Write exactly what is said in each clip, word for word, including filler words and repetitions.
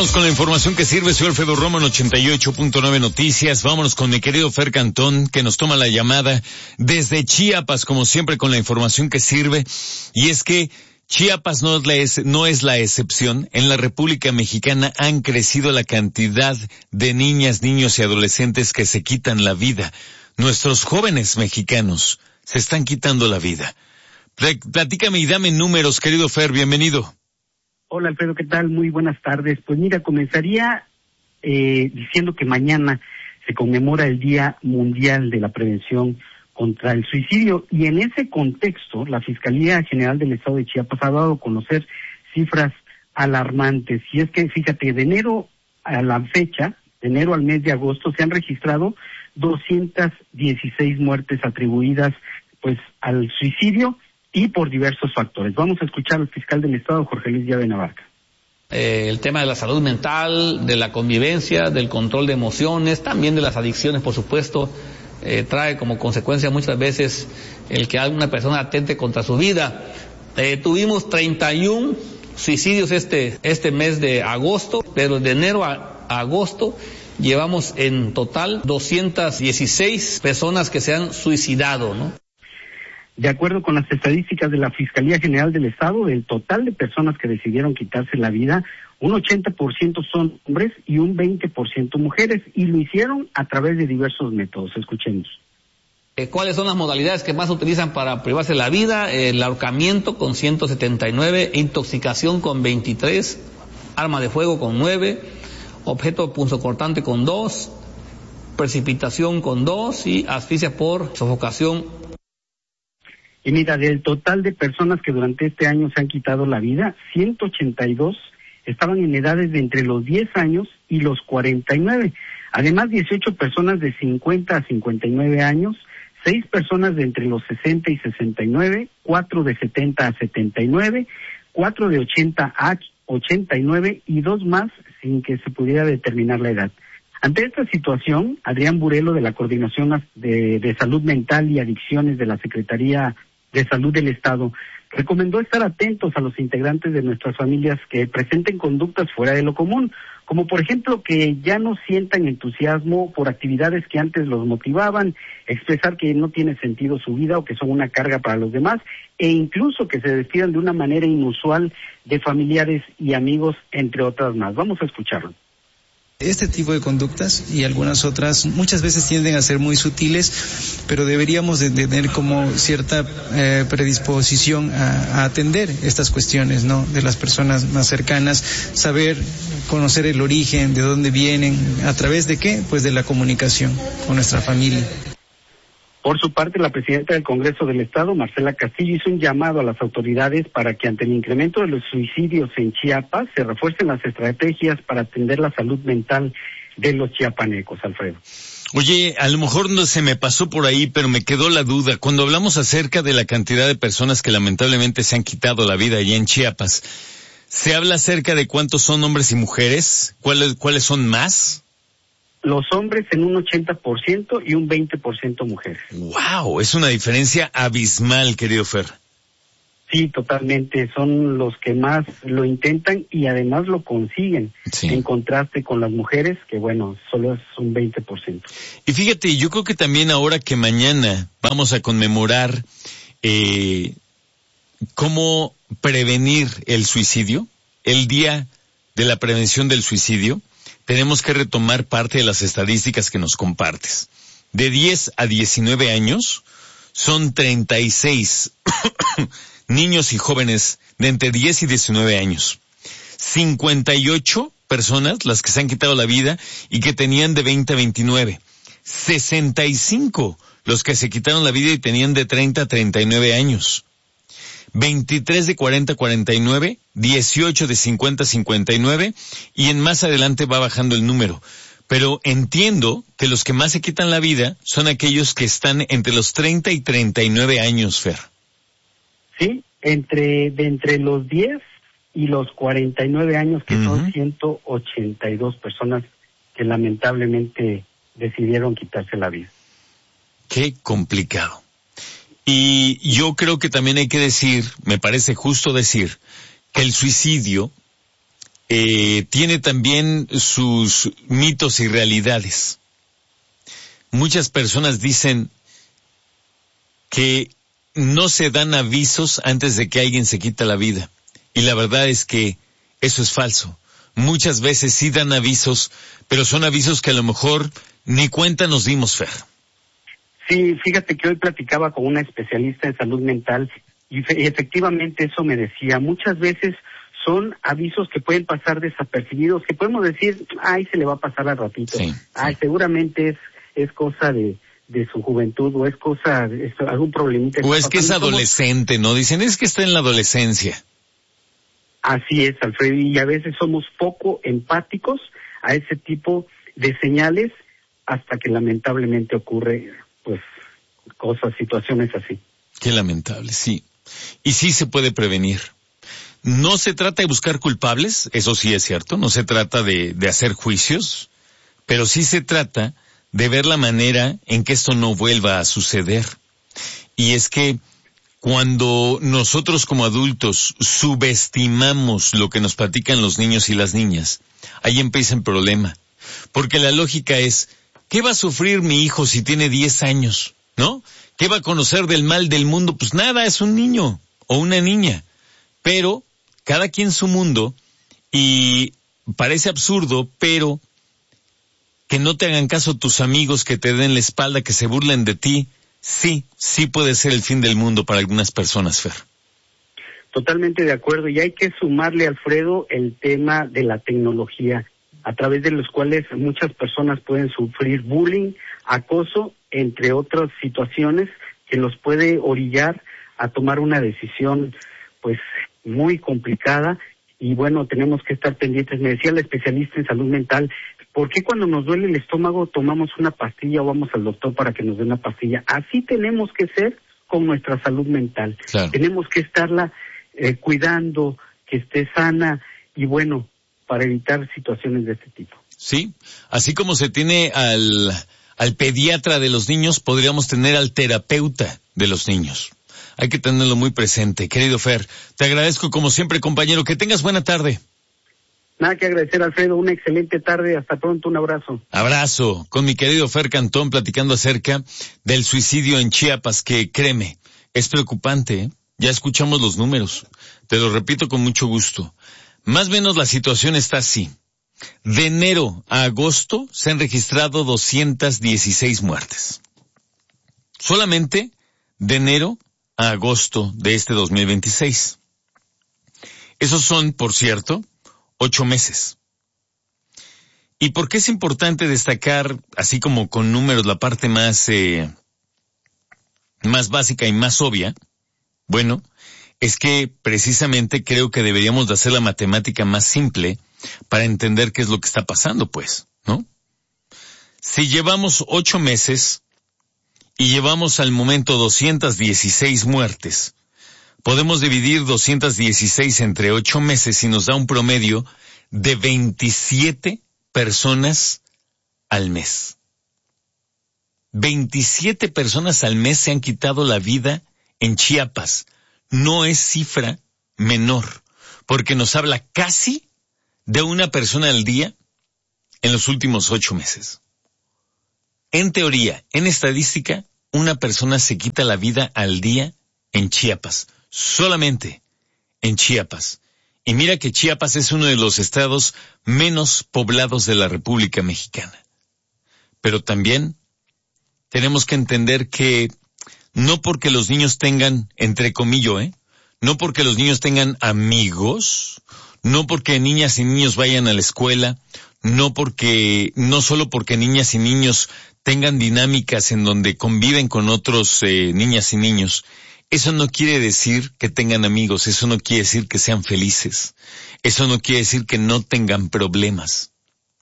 Vamos con la información que sirve. Soy Alfredo Romo en ochenta y ocho punto nueve Noticias. Vámonos con mi querido Fer Cantón, que nos toma la llamada desde Chiapas, como siempre, con la información que sirve. Y es que Chiapas no es la, es, no es la excepción. En la República Mexicana han crecido la cantidad de niñas, niños y adolescentes que se quitan la vida. Nuestros jóvenes mexicanos se están quitando la vida. Platícame y dame números, querido Fer, bienvenido. Hola Alfredo, ¿qué tal? Muy buenas tardes. Pues mira, comenzaría eh, diciendo que mañana se conmemora el Día Mundial de la Prevención contra el Suicidio, y en ese contexto la Fiscalía General del Estado de Chiapas ha dado a conocer cifras alarmantes. Y es que, fíjate, de enero a la fecha, de enero al mes de agosto, se han registrado doscientas dieciséis muertes atribuidas pues al suicidio y por diversos factores. Vamos a escuchar al fiscal del Estado, Jorge Luis Llave Navarca. Eh, el tema de la salud mental, de la convivencia, del control de emociones, también de las adicciones, por supuesto, eh, trae como consecuencia muchas veces el que alguna persona atente contra su vida. Eh, tuvimos treinta y uno suicidios este, este mes de agosto, pero de enero a, a agosto llevamos en total doscientas dieciséis personas que se han suicidado, ¿no? De acuerdo con las estadísticas de la Fiscalía General del Estado, del total de personas que decidieron quitarse la vida, un ochenta por ciento son hombres y un veinte por ciento mujeres, y lo hicieron a través de diversos métodos. Escuchemos. Eh, ¿Cuáles son las modalidades que más utilizan para privarse la vida? El ahorcamiento con ciento setenta y nueve, intoxicación con veintitrés, arma de fuego con nueve, objeto punzocortante con dos, precipitación con dos y asfixia por sofocación. Y mira, del total de personas que durante este año se han quitado la vida, ciento ochenta y dos estaban en edades de entre los diez años y los cuarenta y nueve. Además, dieciocho personas de cincuenta a cincuenta y nueve años, seis personas de entre los sesenta y sesenta y nueve, cuatro de setenta a setenta y nueve, cuatro de ochenta a ochenta y nueve y dos más sin que se pudiera determinar la edad. Ante esta situación, Adrián Burelo, de la Coordinación de, de Salud Mental y Adicciones de la Secretaría de Salud del Estado, recomendó estar atentos a los integrantes de nuestras familias que presenten conductas fuera de lo común, como por ejemplo que ya no sientan entusiasmo por actividades que antes los motivaban, expresar que no tiene sentido su vida o que son una carga para los demás, e incluso que se despidan de una manera inusual de familiares y amigos, entre otras más. Vamos a escucharlo. Este tipo de conductas y algunas otras muchas veces tienden a ser muy sutiles, pero deberíamos de tener como cierta eh, predisposición a, a atender estas cuestiones, ¿no?, de las personas más cercanas, saber conocer el origen, de dónde vienen, a través de qué, pues de la comunicación con nuestra familia. Por su parte, la presidenta del Congreso del Estado, Marcela Castillo, hizo un llamado a las autoridades para que ante el incremento de los suicidios en Chiapas se refuercen las estrategias para atender la salud mental de los chiapanecos, Alfredo. Oye, a lo mejor no se me pasó por ahí, pero me quedó la duda. Cuando hablamos acerca de la cantidad de personas que lamentablemente se han quitado la vida allá en Chiapas, ¿se habla acerca de cuántos son hombres y mujeres? ¿Cuáles, cuáles son más? Los hombres en un ochenta por ciento y un veinte por ciento mujeres. ¡Wow! Es una diferencia abismal, querido Fer. Sí, totalmente. Son los que más lo intentan y además lo consiguen, sí, en contraste con las mujeres, que bueno, solo es un veinte por ciento. Y fíjate, yo creo que también ahora que mañana vamos a conmemorar eh, cómo prevenir el suicidio, el Día de la Prevención del Suicidio, tenemos que retomar parte de las estadísticas que nos compartes. De diez a diecinueve años, son treinta y seis niños y jóvenes de entre diez y diecinueve años. cincuenta y ocho personas las que se han quitado la vida y que tenían de veinte a veintinueve. sesenta y cinco los que se quitaron la vida y tenían de treinta a treinta y nueve años. veintitrés de cuarenta a cuarenta y nueve, dieciocho de cincuenta a cincuenta y nueve, y en más adelante va bajando el número. Pero entiendo que los que más se quitan la vida son aquellos que están entre los treinta y treinta y nueve años, Fer. Sí, entre, de entre los diez y los cuarenta y nueve años, que uh-huh. son ciento ochenta y dos personas que lamentablemente decidieron quitarse la vida. Qué complicado. Y yo creo que también hay que decir, me parece justo decir, que el suicidio eh, tiene también sus mitos y realidades. Muchas personas dicen que no se dan avisos antes de que alguien se quita la vida. Y la verdad es que eso es falso. Muchas veces sí dan avisos, pero son avisos que a lo mejor ni cuenta nos dimos, Fer. Sí, fíjate que hoy platicaba con una especialista en salud mental y efectivamente eso me decía. Muchas veces son avisos que pueden pasar desapercibidos, que podemos decir, ay, se le va a pasar al ratito. Sí, ay, sí. Seguramente es es cosa de, de su juventud o es cosa, es algún problemita. O es que es adolescente, ¿no? Dicen, es que está en la adolescencia. Así es, Alfredo, y a veces somos poco empáticos a ese tipo de señales hasta que lamentablemente ocurre, pues, cosas, situaciones así. Qué lamentable, sí. Y sí se puede prevenir. No se trata de buscar culpables, eso sí es cierto, no se trata de, de hacer juicios, pero sí se trata de ver la manera en que esto no vuelva a suceder. Y es que cuando nosotros como adultos subestimamos lo que nos platican los niños y las niñas, ahí empieza el problema. Porque la lógica es, ¿qué va a sufrir mi hijo si tiene diez años? ¿No? ¿Qué va a conocer del mal del mundo? Pues nada, es un niño o una niña. Pero cada quien su mundo, y parece absurdo, pero que no te hagan caso tus amigos, que te den la espalda, que se burlen de ti, sí, sí puede ser el fin del mundo para algunas personas, Fer. Totalmente de acuerdo, y hay que sumarle, Alfredo, el tema de la tecnología, a través de los cuales muchas personas pueden sufrir bullying, acoso, entre otras situaciones que los puede orillar a tomar una decisión, pues, muy complicada. Y bueno, tenemos que estar pendientes. Me decía la especialista en salud mental, ¿por qué cuando nos duele el estómago tomamos una pastilla o vamos al doctor para que nos dé una pastilla? Así tenemos que ser con nuestra salud mental. Claro. Tenemos que estarla eh, cuidando, que esté sana y bueno, para evitar situaciones de este tipo. Sí, así como se tiene al, al pediatra de los niños, podríamos tener al terapeuta de los niños. Hay que tenerlo muy presente. Querido Fer, te agradezco como siempre, compañero. Que tengas buena tarde. Nada que agradecer, Alfredo. Una excelente tarde. Hasta pronto. Un abrazo. Abrazo. Con mi querido Fer Cantón platicando acerca del suicidio en Chiapas, que créeme, es preocupante, ¿eh? Ya escuchamos los números. Te lo repito con mucho gusto. Más o menos la situación está así. De enero a agosto se han registrado doscientas dieciséis muertes. Solamente de enero a agosto de este dos mil veintiséis. Esos son, por cierto, ocho meses. ¿Y por qué es importante destacar, así como con números, la parte más, eh, más básica y más obvia? Bueno, es que precisamente creo que deberíamos de hacer la matemática más simple para entender qué es lo que está pasando, pues, ¿no? Si llevamos ocho meses y llevamos al momento doscientas dieciséis muertes, podemos dividir doscientas dieciséis entre ocho meses y nos da un promedio de veintisiete personas al mes. veintisiete personas al mes se han quitado la vida en Chiapas. No es cifra menor, porque nos habla casi de una persona al día en los últimos ocho meses. En teoría, en estadística, una persona se quita la vida al día en Chiapas, solamente en Chiapas. Y mira que Chiapas es uno de los estados menos poblados de la República Mexicana. Pero también tenemos que entender que no porque los niños tengan, entre comillas, ¿eh? no porque los niños tengan amigos, no porque niñas y niños vayan a la escuela, no porque, no solo porque niñas y niños tengan dinámicas en donde conviven con otros eh, niñas y niños, eso no quiere decir que tengan amigos, eso no quiere decir que sean felices, eso no quiere decir que no tengan problemas.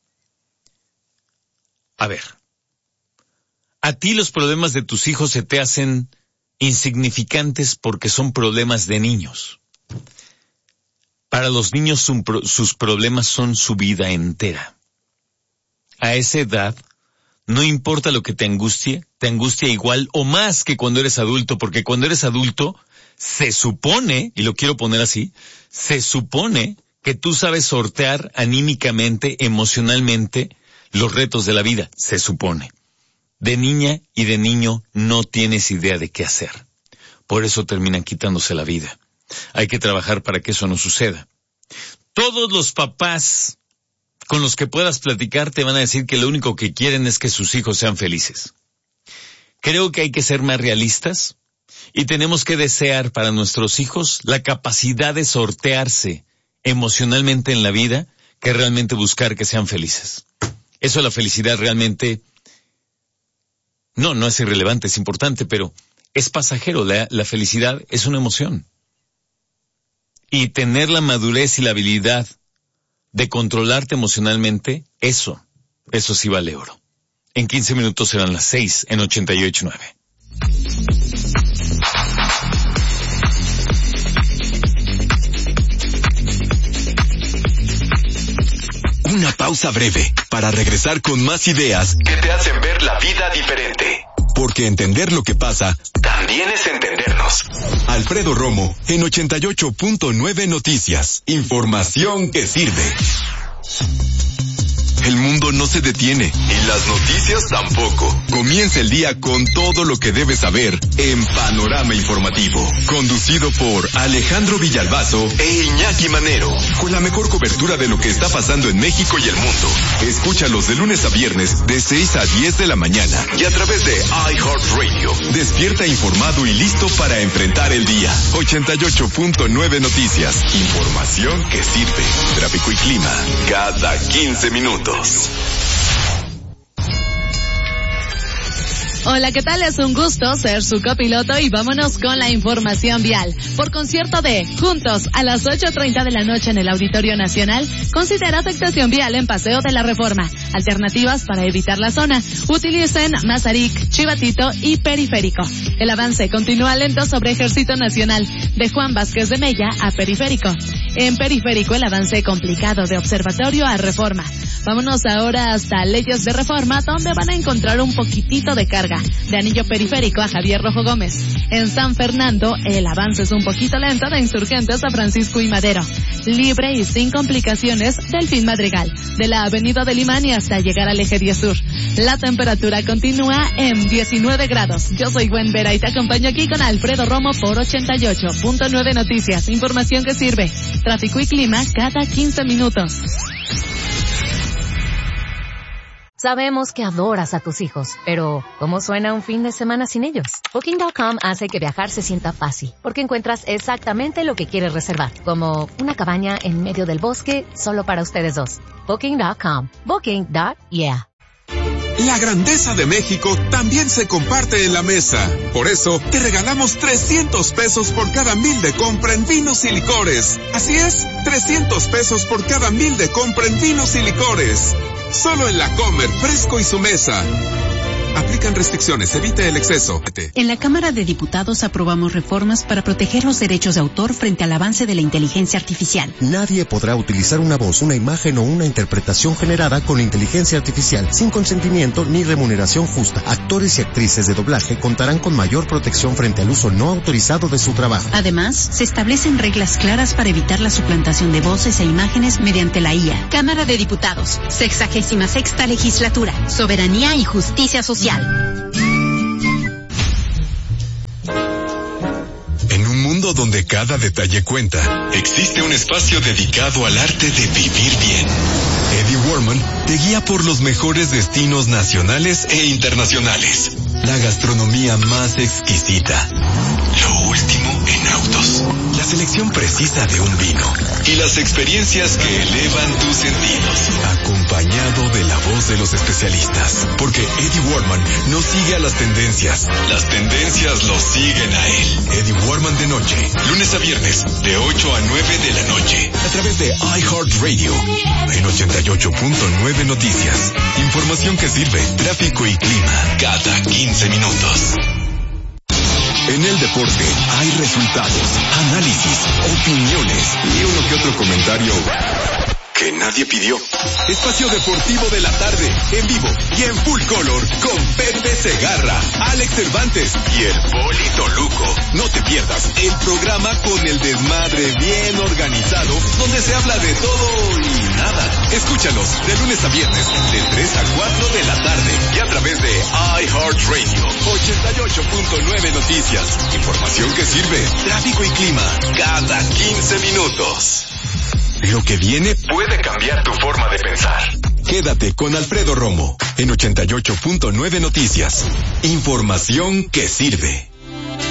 A ver, a ti los problemas de tus hijos se te hacen insignificantes porque son problemas de niños. Para los niños sus problemas son su vida entera. A esa edad, no importa lo que te angustie, te angustia igual o más que cuando eres adulto, porque cuando eres adulto, se supone, y lo quiero poner así, se supone que tú sabes sortear anímicamente, emocionalmente, los retos de la vida, se supone. De niña y de niño no tienes idea de qué hacer. Por eso terminan quitándose la vida. Hay que trabajar para que eso no suceda. Todos los papás con los que puedas platicar te van a decir que lo único que quieren es que sus hijos sean felices. Creo que hay que ser más realistas y tenemos que desear para nuestros hijos la capacidad de sortearse emocionalmente en la vida que realmente buscar que sean felices. Eso, la felicidad realmente, no, no es irrelevante, es importante, pero es pasajero. La, la felicidad es una emoción. Y tener la madurez y la habilidad de controlarte emocionalmente, eso, eso sí vale oro. En quince minutos serán las seis en ochenta y ocho punto nueve. Una pausa breve para regresar con más ideas que te hacen ver la vida diferente. Porque entender lo que pasa también es entendernos. Alfredo Romo en ochenta y ocho punto nueve Noticias. Información que sirve. El mundo no se detiene y las noticias tampoco. Comienza el día con todo lo que debes saber en Panorama Informativo. Conducido por Alejandro Villalbazo e Iñaki Manero. Con la mejor cobertura de lo que está pasando en México y el mundo. Escúchalos de lunes a viernes de seis a diez de la mañana y a través de iHeartRadio. Despierta informado y listo para enfrentar el día. ochenta y ocho punto nueve Noticias. Información que sirve. Tráfico y clima cada quince minutos. Hola, ¿qué tal? Es un gusto ser su copiloto y vámonos con la información vial. Por concierto de Juntos a las ocho treinta de la noche en el Auditorio Nacional, considera afectación vial en Paseo de la Reforma. Alternativas para evitar la zona. Utilicen Mazarik, Chivatito y Periférico. El avance continúa lento sobre Ejército Nacional, de Juan Vázquez de Mella a Periférico. En Periférico el avance complicado de Observatorio a Reforma. Vámonos ahora hasta Leyes de Reforma, donde van a encontrar un poquitito de carga. De Anillo Periférico a Javier Rojo Gómez. En San Fernando, el avance es un poquito lento de Insurgentes a Francisco y Madero. Libre y sin complicaciones, Delfín Madrigal. De la Avenida del Imán y hasta llegar al Eje diez Sur. La temperatura continúa en diecinueve grados. Yo soy Gwen Vera y te acompaño aquí con Alfredo Romo por ochenta y ocho punto nueve Noticias. Información que sirve. Tráfico y clima cada quince minutos. Sabemos que adoras a tus hijos, pero ¿cómo suena un fin de semana sin ellos? Booking punto com hace que viajar se sienta fácil, porque encuentras exactamente lo que quieres reservar, como una cabaña en medio del bosque solo para ustedes dos. Booking punto com. Booking punto yeah. La grandeza de México también se comparte en la mesa. Por eso, te regalamos trescientos pesos por cada mil de compra en vinos y licores. Así es, trescientos pesos por cada mil de compra en vinos y licores. Solo en La Comer, Fresco y su mesa. Aplican restricciones, evite el exceso. En la Cámara de Diputados aprobamos reformas para proteger los derechos de autor frente al avance de la inteligencia artificial. Nadie podrá utilizar una voz, una imagen o una interpretación generada con inteligencia artificial sin consentimiento ni remuneración justa. Actores y actrices de doblaje contarán con mayor protección frente al uso no autorizado de su trabajo. Además, se establecen reglas claras para evitar la suplantación de voces e imágenes mediante la I A. Cámara de Diputados, sexagésima sexta legislatura, soberanía y justicia social. En un mundo donde cada detalle cuenta, existe un espacio dedicado al arte de vivir bien. Eddie Warman te guía por los mejores destinos nacionales e internacionales. La gastronomía más exquisita. Lo último en autos. La selección precisa de un vino. Y las experiencias que elevan tus sentidos. Acompañado de la voz de los especialistas. Porque Eddie Warman no sigue a las tendencias. Las tendencias lo siguen a él. Eddie Warman de noche. Lunes a viernes. De ocho a nueve de la noche. A través de iHeartRadio. En ochenta y ocho punto nueve Noticias. Información que sirve. Tráfico y clima. Cada quince minutos. En el deporte hay resultados, análisis, opiniones y uno que otro comentario que nadie pidió. Espacio Deportivo de la Tarde, en vivo y en full color, con Pepe Segarra, Alex Cervantes y el Polito Luco. No te pierdas el programa con el desmadre bien organizado, donde se habla de todo y nada. Escúchanos de lunes a viernes, de tres a cuatro de la tarde, y a través de iHeartRadio, ochenta y ocho punto nueve Noticias. Información que sirve, tráfico y clima, cada quince minutos. Lo que viene puede cambiar tu forma de pensar. Quédate con Alfredo Romo en ochenta y ocho punto nueve Noticias. Información que sirve.